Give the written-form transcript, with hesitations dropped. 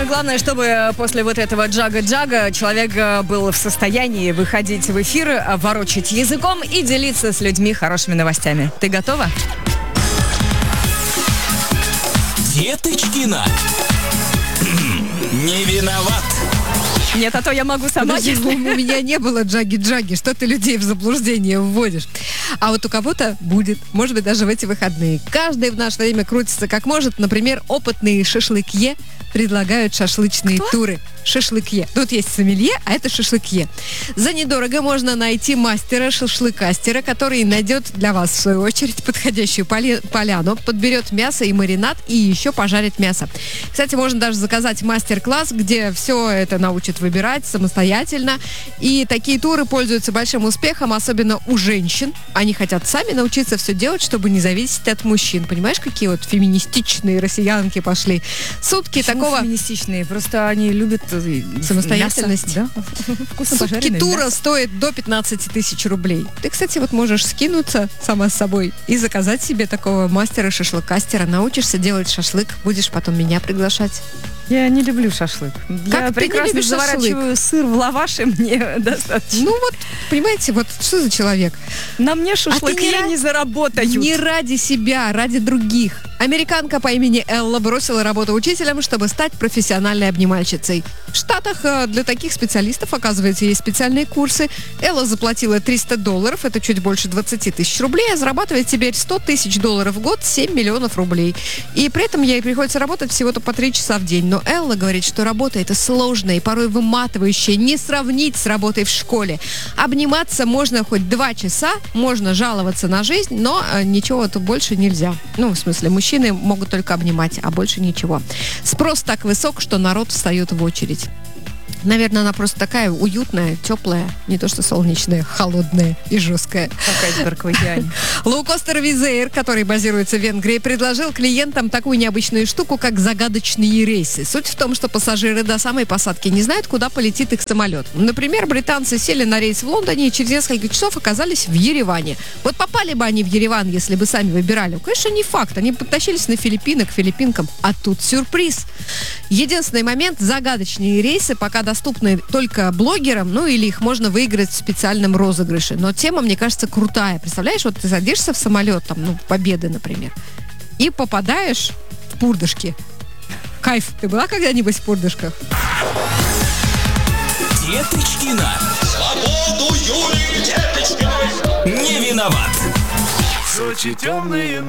Самое главное, чтобы после вот этого джага-джага человек был в состоянии выходить в эфир, ворочать языком и делиться с людьми хорошими новостями. Ты готова? Деточкина. Не виноват. Нет, а то я могу сама. Подожди, у меня не было джаги-джаги. Что ты людей в заблуждение вводишь? А вот у кого-то будет. Может быть, даже в эти выходные. Каждый в наше время крутится как может. Например, опытные шашлыкье предлагают шашлычные туры. Шашлыкье. Тут есть сомелье, а это шашлыкье. За недорого можно найти мастера-шашлыкастера, который найдет для вас, в свою очередь, подходящую поляну, подберет мясо и маринад, и еще пожарит мясо. Кстати, можно даже заказать мастер-класс, где все это научат выбирать самостоятельно. И такие туры пользуются большим успехом, особенно у женщин. Они хотят сами научиться все делать, чтобы не зависеть от мужчин. Понимаешь, какие вот феминистичные россиянки пошли? Сутки Почему такого... феминистичные? Просто они любят самостоятельность. Мясо, да? Вкусно Сутки пожаренное тура мясо. стоит до 15 тысяч рублей. Ты, кстати, вот можешь скинуться сама с собой и заказать себе такого мастера-шашлыкастера. Научишься делать шашлык, будешь потом меня приглашать. Я не люблю шашлык. Как Я ты не прекрасно любишь заворачиваю сыр в лаваш, и мне достаточно. Ну вот, понимаете, вот что за человек? На мне шашлыки не заработают. Не ради себя, ради других. Американка по имени Элла бросила работу учителем, чтобы стать профессиональной обнимальщицей. В Штатах для таких специалистов, оказывается, есть специальные курсы. Элла заплатила $300, это чуть больше 20 тысяч рублей, а зарабатывает теперь $100 тысяч в год, 7 миллионов рублей. И при этом ей приходится работать всего-то по 3 часа в день. Но Элла говорит, что работа это сложная и порой выматывающая, не сравнить с работой в школе. Обниматься можно хоть 2 часа, можно жаловаться на жизнь, но ничего тут больше нельзя. Ну, в смысле, мужчины могут только обнимать, а больше ничего. Спрос так высок, что народ встает в очередь. Наверное, она просто такая уютная, теплая, не то что солнечная, холодная и жесткая. Как айсберг в океане. Лоукостер Wizz Air, который базируется в Венгрии, предложил клиентам такую необычную штуку, как загадочные рейсы. Суть в том, что пассажиры до самой посадки не знают, куда полетит их самолет. Например, британцы сели на рейс в Лондоне и через несколько часов оказались в Ереване. Вот попали бы они в Ереван, если бы сами выбирали. Конечно, не факт. Они подтащились на Филиппины, к филиппинкам. А тут сюрприз. Единственный момент – загадочные рейсы пока доступны только блогерам, ну или их можно выиграть в специальном розыгрыше. Но тема, мне кажется, крутая. Представляешь, вот ты садишься в самолет, там, ну, Победы, например, и попадаешь в Пурдышки. Кайф. Ты была когда-нибудь в Пурдышках? Деточкина. Свободу Юлии Деточкиной. Не виноват. Сочи темные